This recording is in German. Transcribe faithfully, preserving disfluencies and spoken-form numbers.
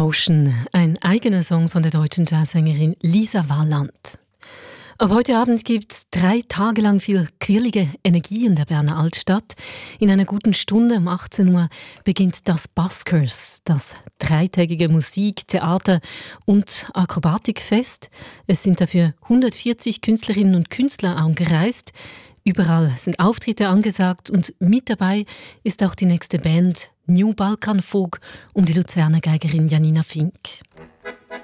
Rauschen, ein eigener Song von der deutschen Jazzsängerin Lisa Walland. Ab heute Abend gibt es drei Tage lang viel quirlige Energie in der Berner Altstadt. In einer guten Stunde um achtzehn Uhr beginnt das Buskers, das dreitägige Musik-, Theater- und Akrobatikfest. Es sind dafür hundertvierzig Künstlerinnen und Künstler angereist. Überall sind Auftritte angesagt und mit dabei ist auch die nächste Band New Balkan Folk um die Luzerner Geigerin Janina Fink.